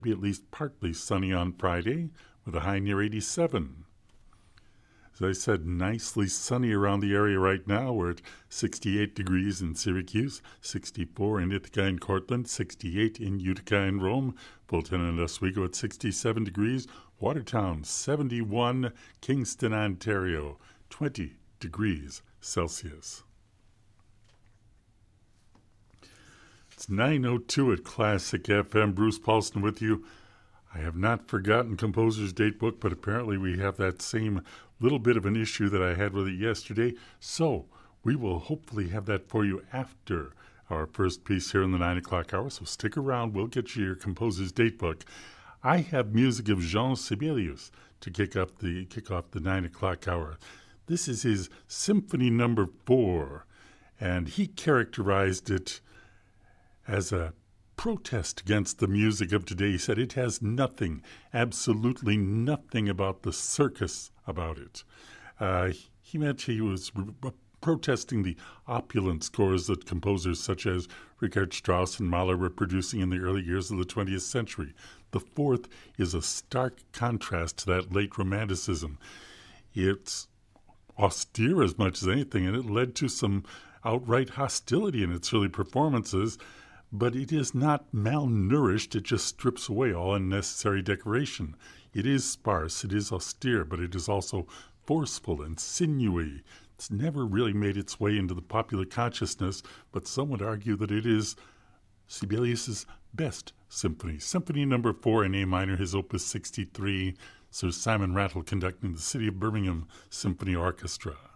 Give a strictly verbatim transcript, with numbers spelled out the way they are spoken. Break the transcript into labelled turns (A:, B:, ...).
A: Be at least partly sunny on Friday with a high near eighty-seven. As I said, nicely sunny around the area right now. We're at sixty-eight degrees in Syracuse, sixty-four in Ithaca and Cortland, sixty-eight in Utica and Rome, Fulton and Oswego at sixty-seven degrees, Watertown seventy-one, Kingston, Ontario, twenty degrees Celsius. It's nine oh two at Classic F M. Bruce Paulson with you. I have not forgotten Composer's Date Book, but apparently we have that same little bit of an issue that I had with it yesterday. So we will hopefully have that for you after our first piece here in the nine o'clock hour. So stick around. We'll get you your Composer's Date Book. I have music of Jean Sibelius to kick up the kick off the nine o'clock hour. This is his Symphony Number Four, and he characterized it as a protest against the music of today. He said it has nothing, absolutely nothing about the circus about it. Uh, he meant he was re- protesting the opulent scores that composers such as Richard Strauss and Mahler were producing in the early years of the twentieth century. The fourth is a stark contrast to that late romanticism. It's austere as much as anything, and it led to some outright hostility in its early performances. But it is not malnourished. It just strips away all unnecessary decoration. It is sparse, it is austere, but it is also forceful and sinewy. It's never really made its way into the popular consciousness, but some would argue that it is Sibelius's best symphony. Symphony Number Four in A minor, his Opus sixty-three, Sir Simon Rattle conducting the City of Birmingham Symphony Orchestra.